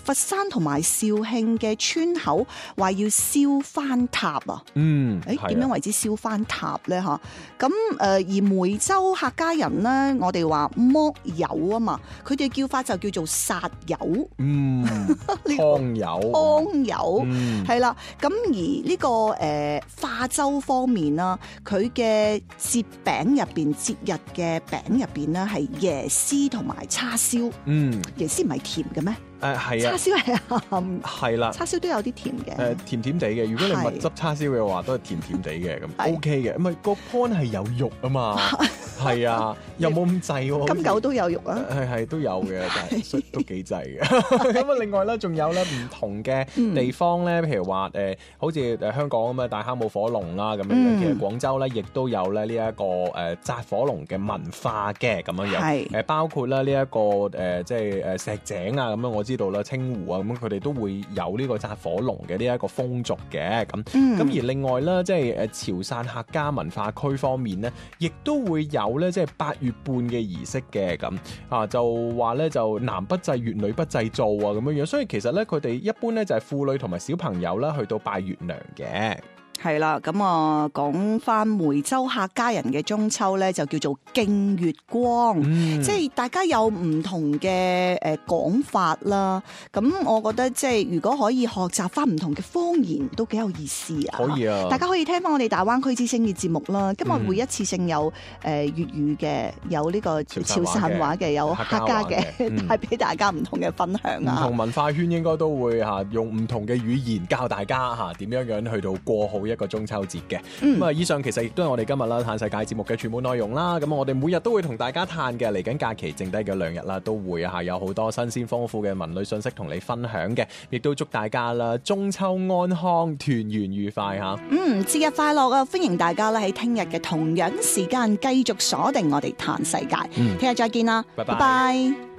佛山同埋肇慶嘅村口話要燒翻塔啊。點樣為之燒翻塔咧？嚇咁而梅州客家人咧，我哋話剝柚啊嘛，佢哋叫法就叫做殺柚。 湯柚係啦。咁而呢個化州方面啦，佢嘅節餅入邊，節日嘅餅入邊咧係椰絲同埋叉燒。椰絲唔係甜嘅咩？ 係啊， 叉燒係鹹， 係啦， 叉燒都有啲甜嘅， 甜甜地嘅。如果你蜜汁叉燒嘅話，都係甜甜地嘅，咁 OK 嘅。唔係個 point 係有肉啊嘛，係啊，又冇咁滯喎。 金狗都有肉啊， 係都有嘅，但係都幾滯嘅。咁啊，另外咧，仲有咧唔同嘅地方咧，譬如話好似香港咁啊，大坑舞火龍啦咁樣。其實廣州咧，亦都有咧呢一個紮火龍嘅文化嘅咁樣樣。包括咧呢一個即係石井啊咁樣，我知道啦，清湖啊咁，佢哋都會有呢個紮火龍嘅呢一個風俗嘅咁。咁而另外咧，即係潮汕客家文化區方面咧，亦都會有咧，即係8月半嘅儀式嘅咁啊，就話咧就男不祭月，女不祭灶啊咁樣樣。所以其實咧，佢哋一般咧就係婦女同埋小朋友啦，去到拜月娘嘅。 係啦，咁啊講翻梅州客家人嘅中秋咧，就叫做敬月光，即係大家有唔同嘅講法啦。咁我覺得即係如果可以學習翻唔同嘅方言，都幾有意思啊！ 可以啊， 大家可以聽翻我哋大灣區之聲嘅節目啦。今日會一次性有粵語嘅，有呢個潮汕話嘅，有客家嘅，帶俾大家唔同嘅分享啊！ 唔同文化圈應該都會用唔同嘅語言教大家點樣樣去到過好一個中秋節嘅。咁以上其實亦都係我哋今日啦嘆世界節目嘅全部內容啦。咁我哋每日都會同大家嘆嘅，嚟緊假期剩低嘅2日啦，都會有好多新鮮豐富嘅文旅信息同你分享嘅。亦都祝大家啦中秋安康，團圓愉快嚇。 節日快樂啊！歡迎大家咧喺聽日嘅同樣時間繼續鎖定我哋嘆世界。聽日再見啦，拜拜。